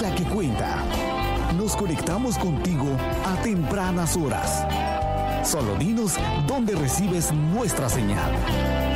vida que cuenta. Nos conectamos contigo a tempranas horas. Solo dinos dónde recibes nuestra señal.